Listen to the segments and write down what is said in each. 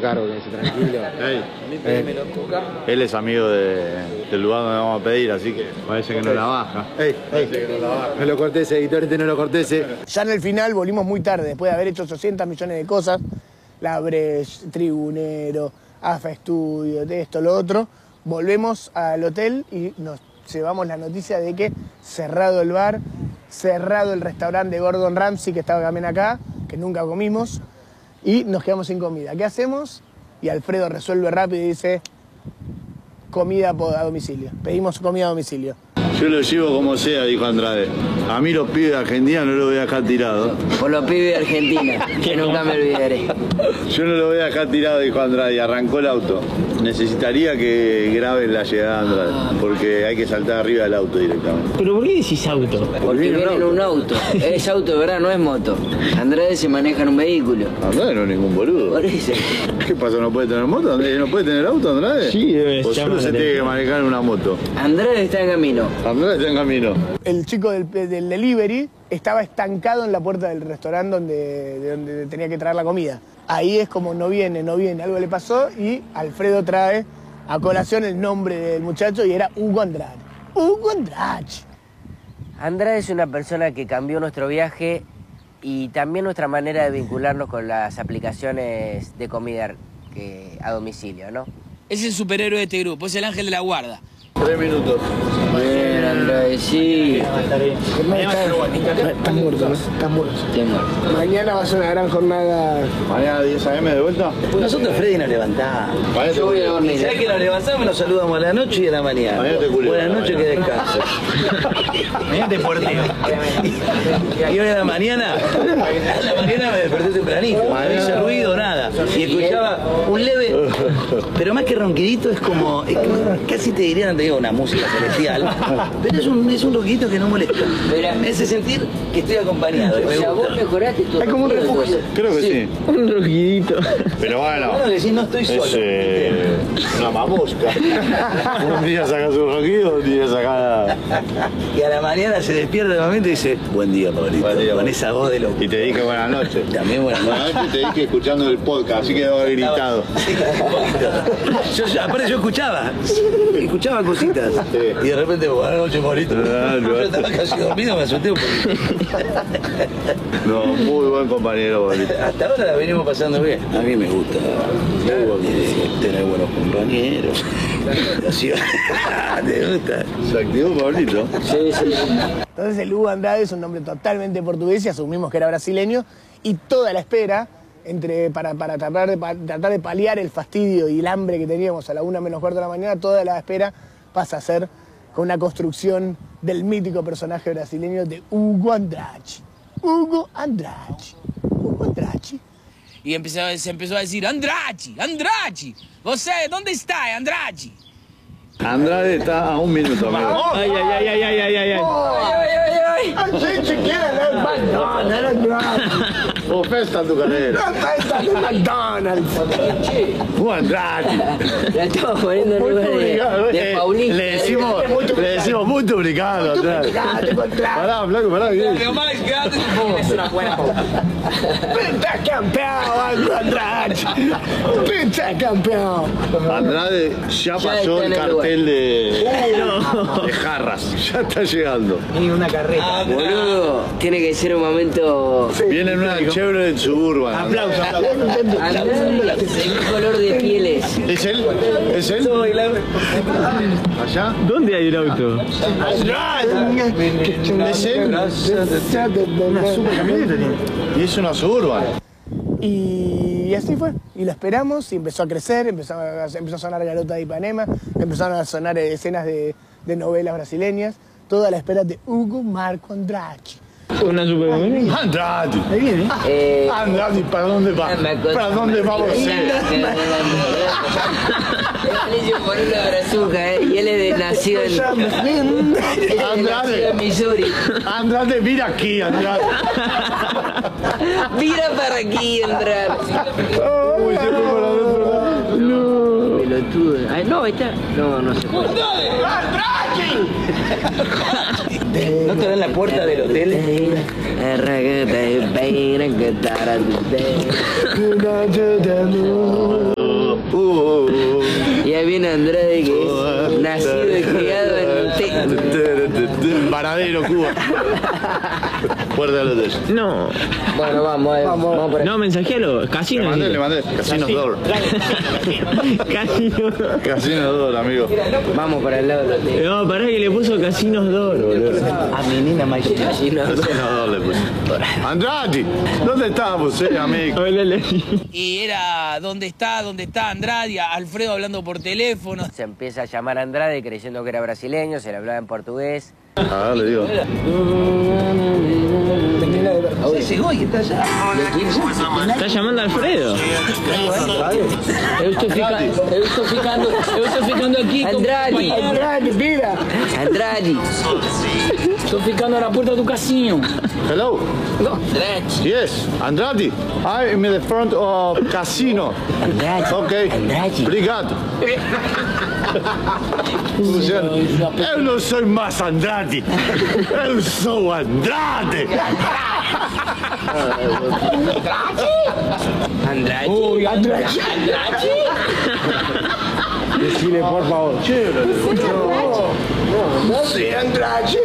cargo, que se tranquilo. Él es amigo del lugar donde vamos a pedir, así que parece que no la baja. No lo cortese, editor, no lo cortese. Ya en el final volvimos muy tarde, después de haber hecho 800 millones de cosas. La Breche, Tribunero, AFA Estudio, esto, lo otro. Volvemos al hotel y nos llevamos la noticia de que cerrado el bar, cerrado el restaurante de Gordon Ramsay, que estaba también acá, que nunca comimos, y nos quedamos sin comida. ¿Qué hacemos? Y Alfredo resuelve rápido y dice, comida a domicilio. Pedimos comida a domicilio. Yo lo llevo como sea, dijo Andrade. A mí los pibes de Argentina no los voy a dejar tirados. Por los pibes de Argentina, que nunca me olvidaré. Yo no lo voy a dejar tirado, dijo Andrade, y arrancó el auto. Necesitaría que graben la llegada de Andrade, porque hay que saltar arriba del auto directamente. ¿Pero por qué decís auto? Porque viene en un auto. Es auto de verdad, no es moto. Andrade se maneja en un vehículo. Andrade no es ningún boludo. Por eso. ¿Qué pasa? ¿No puede tener moto? ¿No puede tener auto, Andrade? Sí, debe ¿O solo se tiene que manejar en una moto? Andrade está en camino. Andrade está en camino. El chico del delivery estaba estancado en la puerta del restaurante donde tenía que traer la comida. Ahí es como no viene, algo le pasó y Alfredo trae a colación el nombre del muchacho y era Hugo Andrade. Hugo Andrade. Andrade es una persona que cambió nuestro viaje y también nuestra manera de vincularnos con las aplicaciones de comida a domicilio, ¿no? Es el superhéroe de este grupo, es el ángel de la guarda. 3 minutos. Bien, Andrade, sí. Estás muerto, ¿no? Estás muerto. Estoy muerto. Mañana va a ser una gran jornada. Mañana 10 AM de vuelta. Nosotros, Freddy, nos levantamos. Yo voy a dormir. ¿Sabés que nos levantamos? Nos saludamos a la noche y a la mañana. Mañana te culeo. Buenas noches, que descanses. Mañana te porteo. Y hoy a la mañana me desperté tempranito. No hice ruido, nada. Y escuchaba un leve, pero más que ronquidito, es como, casi te diría, no te digo una música celestial, pero es un ronquidito que no molesta. Me hace sentir que estoy acompañado. O sea, vos mejoraste tu... Es como un refugio. Creo que sí. Un ronquidito. Pero bueno. Bueno, decís, no estoy solo. Es una mamusca. Un día sacas un ronquido, un día sacas... Y a la mañana se despierta nuevamente y dice, buen día, Pablito. Buen día, con esa voz de loco. Y te dije buenas noches. También buenas noches. Buenas noches te dije escuchando el podcast, así que debo haber gritado. Aparte yo escuchaba cositas. Sí. Y de repente, buenas noches, Pablito. Yo estaba casi dormido, me asusté un poquito. No, muy buen compañero, Pablito. Hasta ahora la venimos pasando bien. A mí me gusta tener buenos compañeros. Así, ¿te gusta? Se activó Pablito. Sí, sí. Entonces el Hugo Andrade es un nombre totalmente portugués y asumimos que era brasileño y toda la espera para tratar de paliar el fastidio y el hambre que teníamos a la 1 menos cuarto de la mañana, toda la espera pasa a ser con una construcción del mítico personaje brasileño de Hugo Andrade. Hugo Andrade. Hugo Andrade. Y se empezó a decir, Andrade, Andrade, ¿você dónde está, Andrade? Andrade está a 1 minuto, amigo. Ay. A gente quer McDonald's. O festa tu carrera. Festa de McDonald's. Hugo Andrade. La estamos poniendo en lugar de Paulista. Le decimos muy duplicado. Pará, flaco, pará. Lo más grande es una buena Pentacampeão, Hugo Andrade. Pentacampeão. Andrade ya pasó está en el el cartel de jarras. Ya está llegando. Ni una carreta. Boludo, tiene que ser un momento... Viene en una Chevrolet Suburban. Aplausos. Andrade, ¿qué color de piel es? ¿Es él? ¿Es él? ¿Allá? ¿Dónde hay un auto? ¿Es él? Una super camioneta tiene. Y es una Suburban. Y así fue. Y lo esperamos y empezó a crecer, empezó a sonar Garota de Ipanema, empezaron a sonar escenas de novelas brasileñas, toda la espera de Hugo Marco Andrade. Una super camioneta. Andrade. Ahí viene. Andrade, ¿para dónde va? ¿Para dónde va você? Él es por una brazuca, y él es nacido en Missouri. Andrade, mira aquí, Andrade. Mira para aquí, Andrade. Uy, siempre para adentro. No. Pelotudo. Ay, no, ahí está. No se puede. ¿No te dan la puerta del hotel? Arrágate, peina, que Y ahí viene Andrade, que es nacido y criado en Paradero, Cuba. Puerta del hotel. No, Bueno, vamos por ahí. no, mensajealo. Casino. Le mandé. Casino Door. Casino. Casino Door, amigo. Vamos para el lado del hotel. No, pará que le puso Casinos Door, boludo. A menina mayor. Casino Door le puse. Andrade, ¿dónde estamos, amigo? Hola, Y era, ¿dónde está Andrade? Alfredo hablando por teléfono. Se empieza a llamar Andrade creyendo que era brasileño, se le hablaba en portugués. Ah, le digo. Ese hoy está allá. Está llamando a Alfredo. Eu estou ficando aqui com Andrade! Andrade, mira. Andrade! Estou ficando na porta do cassino. Hello. Andrade! Yes, Andrade. I'm in the front of casino. Andrade! Ok. Andrade! Obrigado. Luciano, eu não sou mais Andrade. Eu sou Andrade. Andrade! Oi, Andrade. Decile, por favor. Sí, Andrade.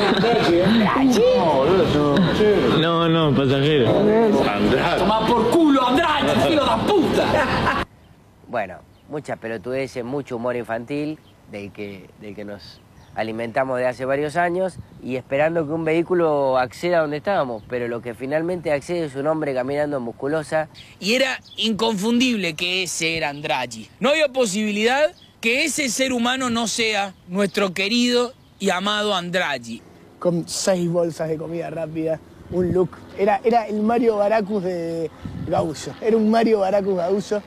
No, pasajero. Andrade. Toma por culo, Andrade, filho da puta. Bueno, muchas pelotudeces, mucho humor infantil, del que nos alimentamos de hace varios años y esperando que un vehículo acceda a donde estábamos, pero lo que finalmente accede es un hombre caminando en musculosa. Y era inconfundible que ese era Andrade. No había posibilidad que ese ser humano no sea nuestro querido y amado Andrade. Con 6 bolsas de comida rápida, un look. Era el Mario Baracus de Gaullo. Era un Mario Baracus Gaullo.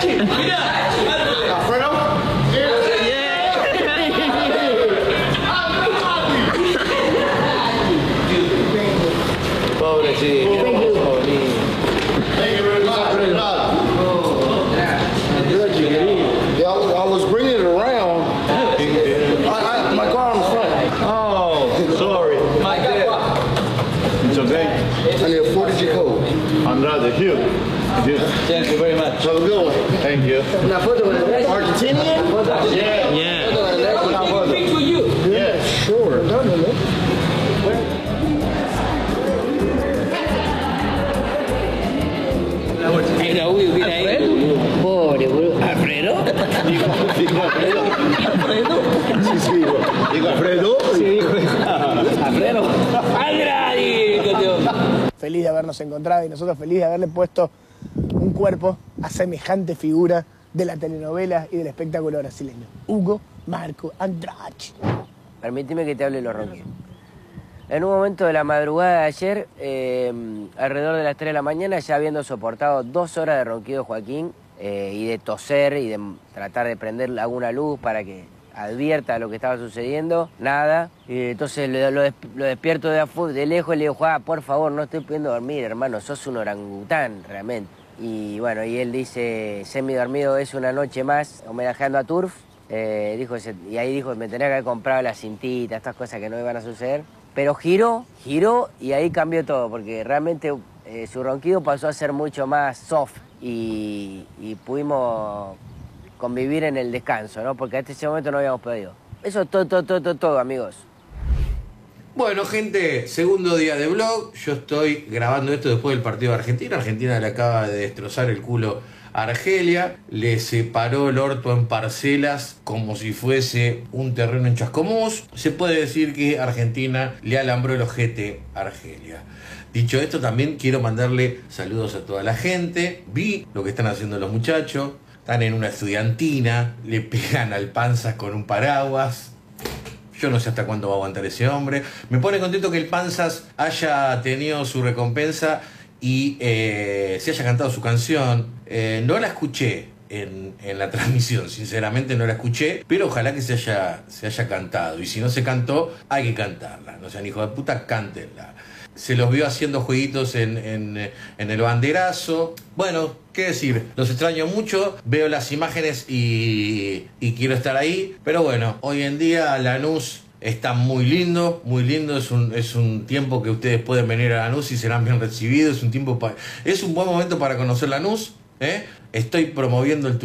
Pobrecito. I was bringing it around. My car in front. Oh, sorry. It's okay. I need a 40 code. Andrade, here. Thank you very much. So good. Thank you. Una foto con Andrade. Argentinian? Yeah. Yeah. Speak to you. Yeah, sure. Era obvio que era él. Pobre, boludo. ¿Alfredo? Digo Alfredo. Sí, sí. Digo Alfredo. Sí, dijo. ¿Alfredo? ¡Andrade! Feliz de habernos encontrado y nosotros feliz de haberle puesto un cuerpo a semejante figura de la telenovela y del espectáculo brasileño. Hugo Marco Andrade. Permíteme que te hable los ronquidos. En un momento de la madrugada de ayer, alrededor de las 3 de la mañana, ya habiendo soportado 2 horas de ronquido Joaquín y de toser y de tratar de prender alguna luz para que advierta lo que estaba sucediendo, nada. Entonces lo despierto de lejos y le digo, Juan, por favor, no estoy pudiendo dormir, hermano, sos un orangután, realmente. Y bueno, y él dice, semidormido es una noche más, homenajeando a Turf. Y ahí dijo, me tenía que haber comprado la cintita, estas cosas que no iban a suceder. Pero giró y ahí cambió todo, porque realmente su ronquido pasó a ser mucho más soft y pudimos convivir en el descanso, ¿no? Porque hasta ese momento no habíamos podido. Eso es todo, amigos. Bueno, gente, segundo día de vlog. Yo estoy grabando esto después del partido de Argentina. Argentina le acaba de destrozar el culo a Argelia. Le separó el orto en parcelas como si fuese un terreno en Chascomús. Se puede decir que Argentina le alambró el ojete a Argelia. Dicho esto, también quiero mandarle saludos a toda la gente. Vi lo que están haciendo los muchachos. Están en una estudiantina, le pegan al Panzas con un paraguas. Yo no sé hasta cuándo va a aguantar ese hombre. Me pone contento que el Panzas haya tenido su recompensa y se haya cantado su canción. No la escuché en la transmisión, sinceramente no la escuché, pero ojalá que se haya cantado. Y si no se cantó, hay que cantarla. No sean hijos de puta, cántenla. Se los vio haciendo jueguitos en el banderazo. Bueno, qué decir, los extraño mucho, veo las imágenes y quiero estar ahí. Pero bueno, hoy en día Lanús está muy lindo, es un tiempo que ustedes pueden venir a Lanús y serán bien recibidos. Es un buen momento para conocer Lanús, ¿eh? Estoy promoviendo el turismo.